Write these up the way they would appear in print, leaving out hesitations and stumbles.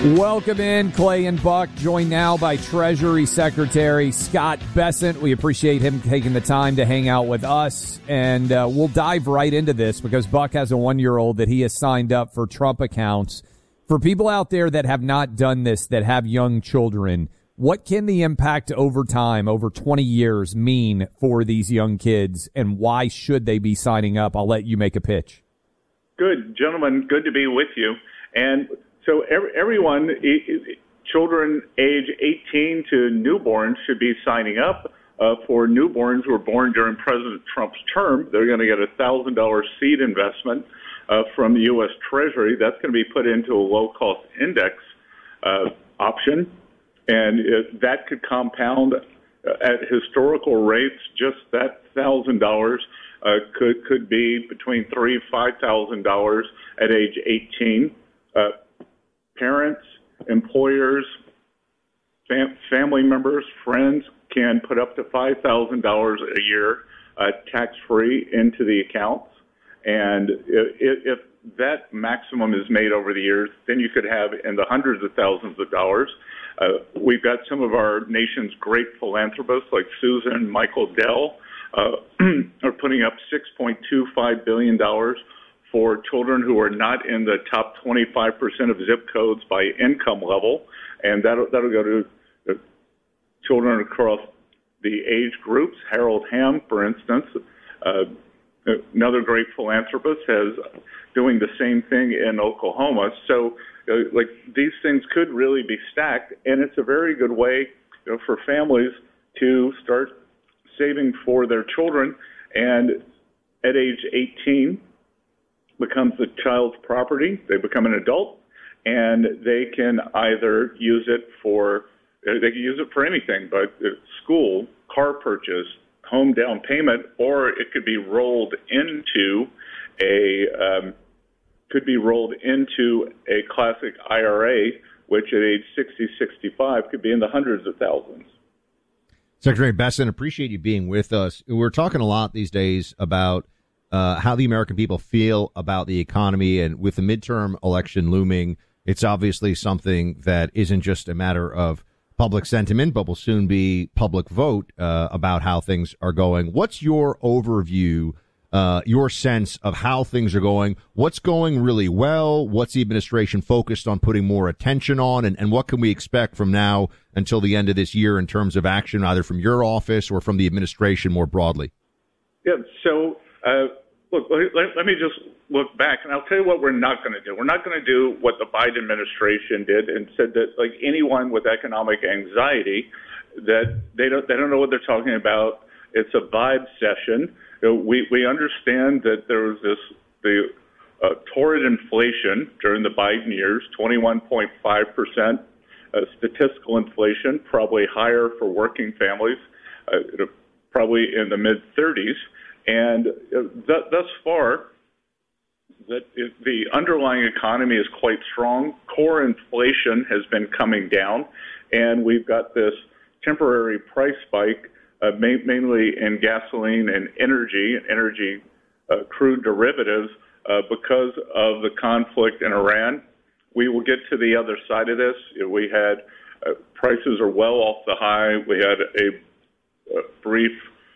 Welcome in, Clay and Buck, joined now by Treasury Secretary Scott Bessent. We appreciate him taking the time to hang out with us, and we'll dive right into this because Buck has a 1-year-old that he has signed up for Trump accounts. For people out there that have not done this, that have young children, what can the impact over time, over 20 years, mean for these young kids, and why should they be signing up? I'll let you make a pitch. Good, gentlemen. Good to be with you. And so everyone, children age 18 to newborns, should be signing up. For newborns who were born during President Trump's term, they're going to get a $1,000 seed investment from the U.S. Treasury. That's going to be put into a low-cost index option, and that could compound at historical rates. Just that $1,000 could be between $3,000 and $5,000 at age 18. Parents, employers, family members, friends can put up to $5,000 a year tax-free into the accounts. And if that maximum is made over the years, then you could have in the hundreds of thousands of dollars. We've got some of our nation's great philanthropists like Susan and Michael Dell are putting up $6.25 billion for children who are not in the top 25% of zip codes by income level, and that'll go to children across the age groups. Harold Hamm, for instance, another great philanthropist, is doing the same thing in Oklahoma. So, these things could really be stacked, and it's a very good way, for families to start saving for their children, and at age 18 becomes the child's property. They become an adult, and they can either use it for anything, but school, car purchase, home down payment, or it could be rolled into a classic IRA, which at age 60, 65 could be in the hundreds of thousands. Secretary Bessent, appreciate you being with us. We're talking a lot these days about how the American people feel about the economy, and with the midterm election looming, it's obviously something that isn't just a matter of public sentiment, but will soon be public vote about how things are going. What's your overview, your sense of how things are going? What's going really well? What's the administration focused on putting more attention on? And what can we expect from now until the end of this year in terms of action, either from your office or from the administration more broadly? Yeah, so look, let me just look back, and I'll tell you what we're not going to do. We're not going to do what the Biden administration did and said that, like anyone with economic anxiety, that they don't know what they're talking about. It's a vibe session. We understand that there was the torrid inflation during the Biden years, 21.5%, statistical inflation, probably higher for working families, probably in the mid-30s. And thus far, the underlying economy is quite strong. Core inflation has been coming down, and we've got this temporary price spike, mainly in gasoline and energy crude derivatives, because of the conflict in Iran. We will get to the other side of this. We had prices are well off the high. We had a brief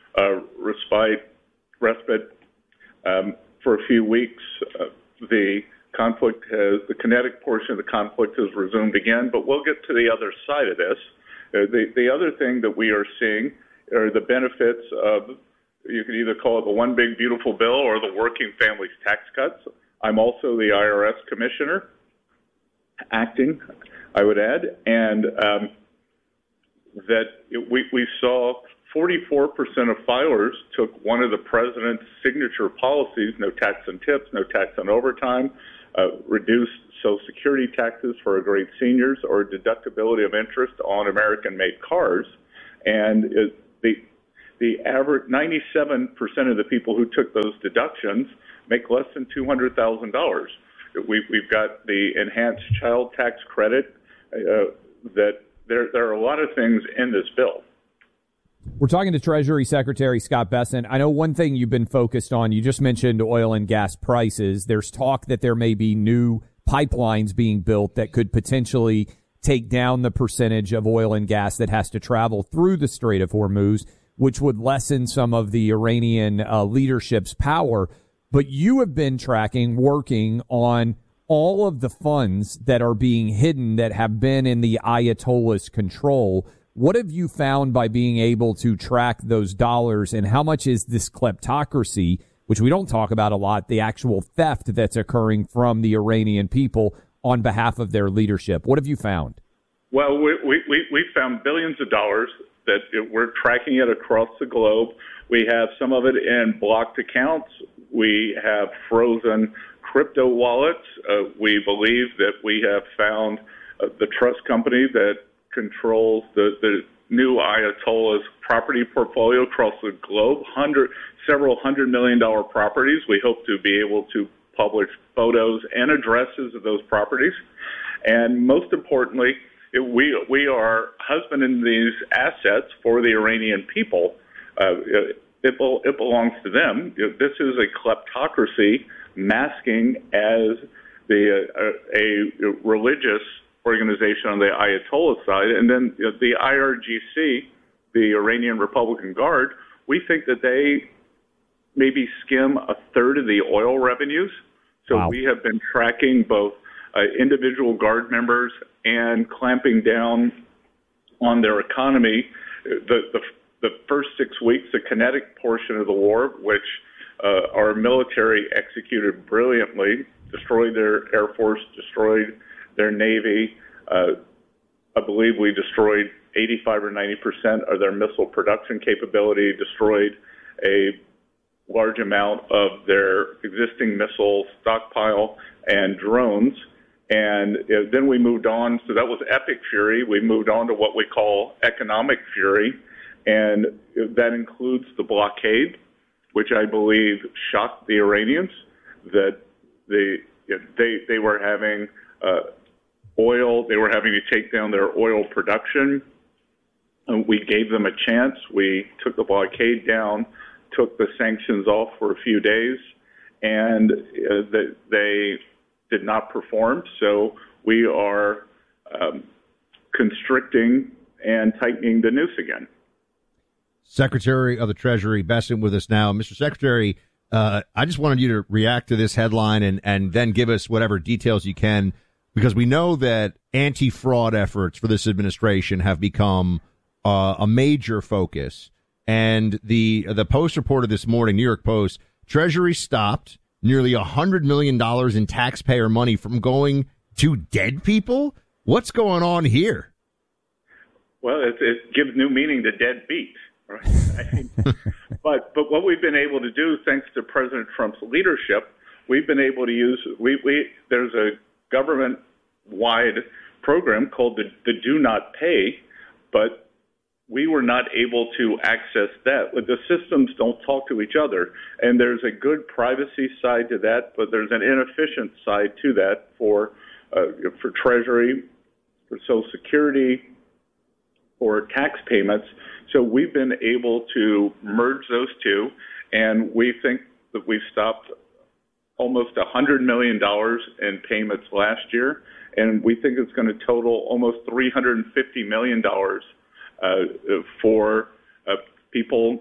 respite for a few weeks. The kinetic portion of the conflict has resumed again, but we'll get to the other side of this. The other thing that we are seeing are the benefits of, you could either call it the one big beautiful bill or the working families tax cuts. I'm also the IRS commissioner, acting, I would add, and that we saw 44% of filers took one of the president's signature policies: no tax on tips, no tax on overtime, reduced Social Security taxes for great seniors, or deductibility of interest on American-made cars. And the average 97% of the people who took those deductions make less than $200,000. We've got the enhanced child tax credit. That there are a lot of things in this bill. We're talking to Treasury Secretary Scott Bessent. I know one thing you've been focused on, you just mentioned oil and gas prices. There's talk that there may be new pipelines being built that could potentially take down the percentage of oil and gas that has to travel through the Strait of Hormuz, which would lessen some of the Iranian leadership's power. But you have been working on all of the funds that are being hidden that have been in the Ayatollah's control. What have you found by being able to track those dollars, and how much is this kleptocracy, which we don't talk about a lot, the actual theft that's occurring from the Iranian people on behalf of their leadership? What have you found? Well, we found billions of dollars that we're tracking it across the globe. We have some of it in blocked accounts. We have frozen crypto wallets. We believe that we have found the trust company that controls the new Ayatollah's property portfolio across the globe, several $100 million properties. We hope to be able to publish photos and addresses of those properties. And most importantly, we are husbanding these assets for the Iranian people. It belongs to them. This is a kleptocracy masking as a religious organization on the Ayatollah side. And then the IRGC, the Iranian Republican Guard, we think that they maybe skim a third of the oil revenues. So wow. We have been tracking both individual Guard members and clamping down on their economy. The first 6 weeks, the kinetic portion of the war, which our military executed brilliantly, destroyed their Air Force, destroyed their Navy. I believe we destroyed 85 or 90% of their missile production capability, destroyed a large amount of their existing missile stockpile and drones. And then we moved on. So that was epic fury. We moved on to what we call economic fury. And that includes the blockade, which I believe shocked the Iranians, that they were having oil, they were having to take down their oil production. And we gave them a chance. We took the blockade down, took the sanctions off for a few days, and they did not perform. So we are constricting and tightening the noose again. Secretary of the Treasury Bessent with us now. Mr. Secretary, I just wanted you to react to this headline and then give us whatever details you can, because we know that anti-fraud efforts for this administration have become a major focus. And the Post reported this morning, New York Post, Treasury stopped nearly $100 million in taxpayer money from going to dead people. What's going on here? Well, it gives new meaning to deadbeat. Right. But what we've been able to do, thanks to President Trump's leadership, we've been able to use there's a government-wide program called the Do Not Pay, but we were not able to access that. The systems don't talk to each other, and there's a good privacy side to that, but there's an inefficient side to that for Treasury, for Social Security, for tax payments. So we've been able to merge those two, and we think that we've stopped almost $100 million in payments last year, and we think it's going to total almost $350 million for people.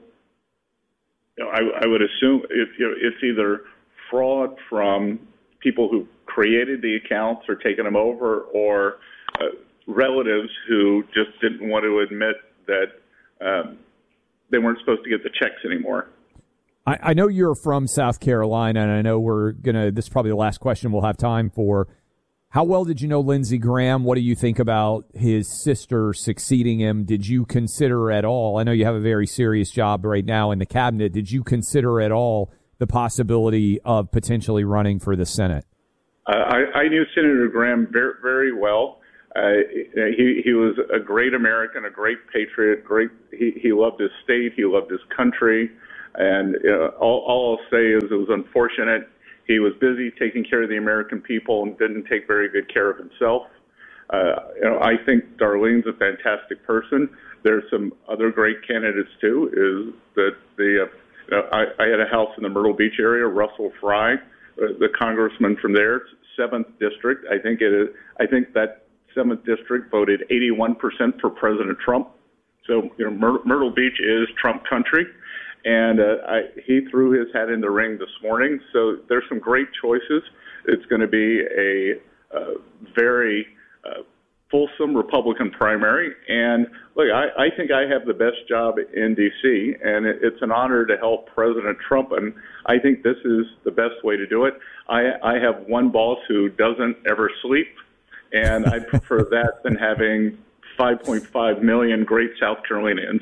I would assume it's either fraud from people who created the accounts or taken them over, or relatives who just didn't want to admit that they weren't supposed to get the checks anymore. I know you're from South Carolina, and I know this is probably the last question we'll have time for. How well did you know Lindsey Graham? What do you think about his sister succeeding him? Did you consider at all, I know you have a very serious job right now in the cabinet, did you consider at all the possibility of potentially running for the Senate? I knew Senator Graham very, very well. He was a great American, a great patriot. He loved his state. He loved his country. And all I'll say is it was unfortunate. He was busy taking care of the American people and didn't take very good care of himself. I think Darlene's a fantastic person. There's some other great candidates too. Is that I had a house in the Myrtle Beach area. Russell Fry, the congressman from there, 7th district. I think that 7th district voted 81% for President Trump. So, Myrtle Beach is Trump country. And he threw his hat in the ring this morning. So there's some great choices. It's going to be a very fulsome Republican primary. And look, I think I have the best job in D.C., and it's an honor to help President Trump. And I think this is the best way to do it. I have one boss who doesn't ever sleep, and I prefer that than having 5.5 million great South Carolinians.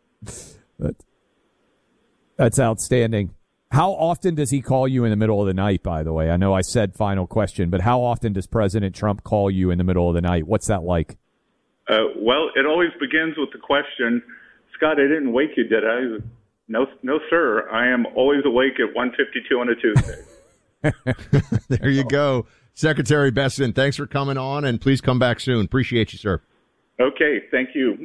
That's outstanding. How often does he call you in the middle of the night, by the way? I know I said final question, but how often does President Trump call you in the middle of the night? What's that like? Well, it always begins with the question, Scott, I didn't wake you, did I? No, sir. I am always awake at 1:52 on a Tuesday. There you go. Secretary Bessent, thanks for coming on, and please come back soon. Appreciate you, sir. Okay, thank you.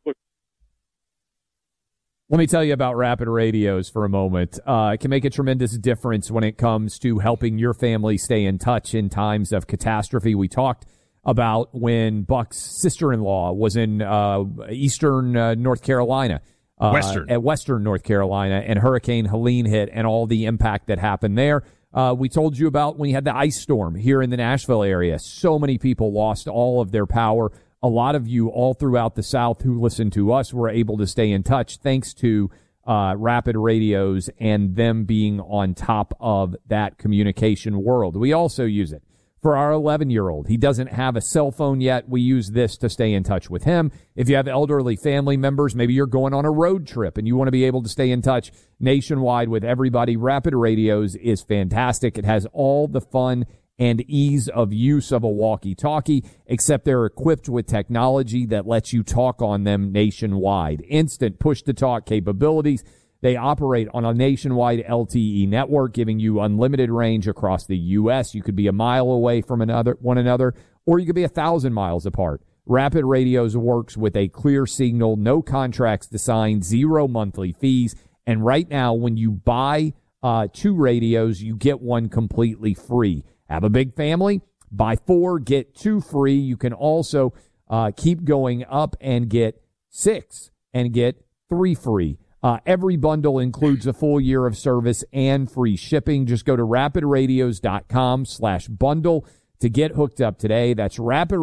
Let me tell you about Rapid Radios for a moment. It can make a tremendous difference when it comes to helping your family stay in touch in times of catastrophe. We talked about when Buck's sister-in-law was in eastern North Carolina, at western North Carolina, and Hurricane Helene hit and all the impact that happened there. We told you about when you had the ice storm here in the Nashville area. So many people lost all of their power. A lot of you all throughout the South who listen to us were able to stay in touch thanks to Rapid Radios and them being on top of that communication world. We also use it for our 11-year-old. He doesn't have a cell phone yet. We use this to stay in touch with him. If you have elderly family members, maybe you're going on a road trip and you want to be able to stay in touch nationwide with everybody, Rapid Radios is fantastic. It has all the fun and ease of use of a walkie-talkie, except they're equipped with technology that lets you talk on them nationwide. Instant push-to-talk capabilities. They operate on a nationwide LTE network, giving you unlimited range across the U.S. You could be a mile away from one another, or you could be 1,000 miles apart. Rapid Radios works with a clear signal, no contracts to sign, 0 monthly fees. And right now, when you buy 2 radios, you get one completely free. Have a big family? Buy 4, get 2 free. You can also keep going up and get 6 and get 3 free. Every bundle includes a full year of service and free shipping. Just go to rapidradios.com/bundle to get hooked up today. That's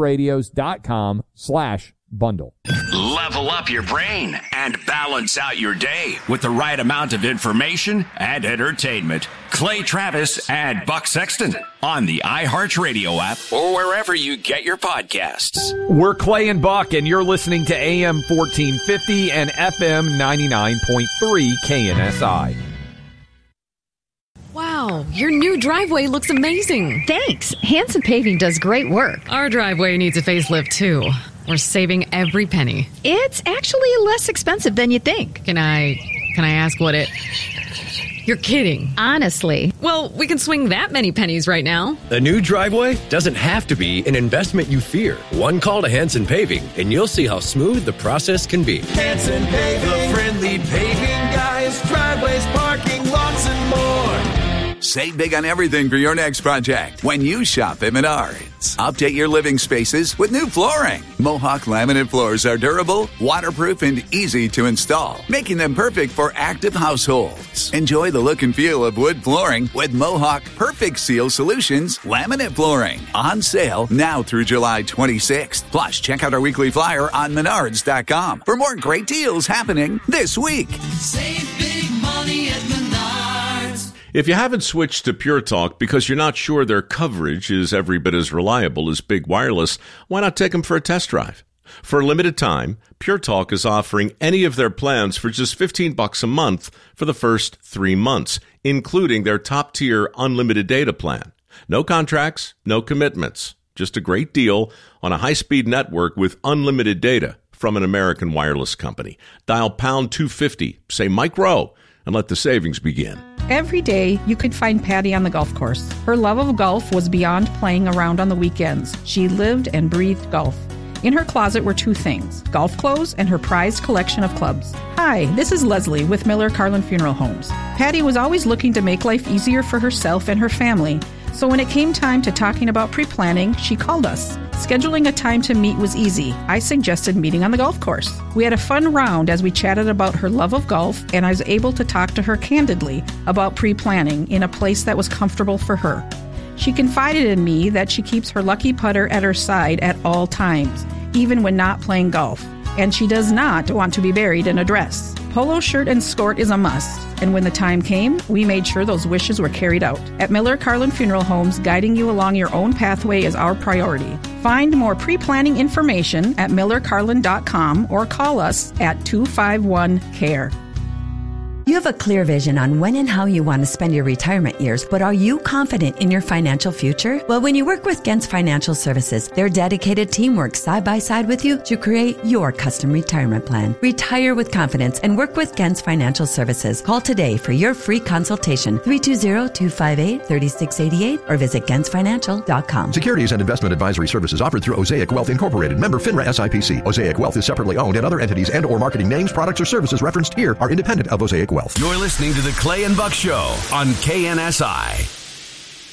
rapidradios.com/bundle. Level up your brain and balance out your day with the right amount of information and entertainment. Clay Travis and Buck Sexton on the iHeartRadio app or wherever you get your podcasts. We're Clay and Buck, and you're listening to AM 1450 and FM 99.3 KNSI. Wow, your new driveway looks amazing. Thanks. Hanson Paving does great work. Our driveway needs a facelift, too. We're saving every penny. It's actually less expensive than you think. Can I ask what it... You're kidding. Honestly. Well, we can swing that many pennies right now. A new driveway doesn't have to be an investment you fear. One call to Hanson Paving, and you'll see how smooth the process can be. Hanson Paving, the friendly paving guys, driveways, parking, lots and more. Save big on everything for your next project when you shop at Menards. Update your living spaces with new flooring. Mohawk laminate floors are durable, waterproof, and easy to install, making them perfect for active households. Enjoy the look and feel of wood flooring with Mohawk Perfect Seal Solutions laminate flooring. On sale now through July 26th. Plus, check out our weekly flyer on Menards.com for more great deals happening this week. Save big money at Menards. If you haven't switched to Pure Talk because you're not sure their coverage is every bit as reliable as Big Wireless, why not take them for a test drive? For a limited time, Pure Talk is offering any of their plans for just $15 a month for the first 3 months, including their top-tier unlimited data plan. No contracts, no commitments, just a great deal on a high-speed network with unlimited data from an American wireless company. Dial pound 250, say Mike Rowe, and let the savings begin. Every day, you could find Patty on the golf course. Her love of golf was beyond playing around on the weekends. She lived and breathed golf. In her closet were 2 things, golf clothes and her prized collection of clubs. Hi, this is Leslie with Miller Carlin Funeral Homes. Patty was always looking to make life easier for herself and her family, So when it came time to talking about pre-planning, she called us. Scheduling a time to meet was easy. I suggested meeting on the golf course. We had a fun round as we chatted about her love of golf, and I was able to talk to her candidly about pre-planning in a place that was comfortable for her. She confided in me that she keeps her lucky putter at her side at all times, even when not playing golf. And she does not want to be buried in a dress. Polo shirt and skirt is a must. And when the time came, we made sure those wishes were carried out. At Miller Carlin Funeral Homes, guiding you along your own pathway is our priority. Find more pre-planning information at millercarlin.com or call us at 251-CARE. You have a clear vision on when and how you want to spend your retirement years, but are you confident in your financial future? Well, when you work with Gens Financial Services, their dedicated team works side by side with you to create your custom retirement plan. Retire with confidence and work with Gens Financial Services. Call today for your free consultation, 320-258-3688, or visit gensfinancial.com. Securities and investment advisory services offered through Osaic Wealth Incorporated, member FINRA SIPC. Osaic Wealth is separately owned, and other entities and or marketing names, products, or services referenced here are independent of Osaic Wealth. You're listening to the Clay and Buck Show on KNSI.